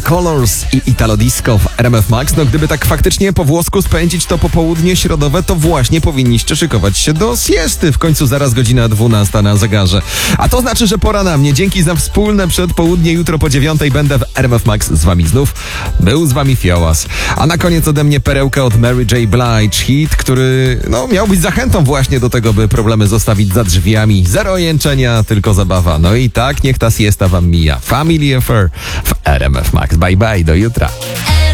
Colors i Italo Disco w RMF Max. No gdyby tak faktycznie po włosku spędzić to popołudnie środowe, to właśnie powinniście szykować się do siesty. W końcu zaraz godzina 12 na zegarze. A to znaczy, że pora na mnie. Dzięki za wspólne przedpołudnie. Jutro po 9 będę w RMF Max z wami znów. Był z wami Fiołas. A na koniec ode mnie perełka od Mary J. Blige. Hit, który miał być zachętą właśnie do tego, by problemy zostawić za drzwiami. Zero jęczenia, tylko zabawa. No i tak, niech ta siesta wam mija. Family Affair w RMF Max. Bye bye, do jutra.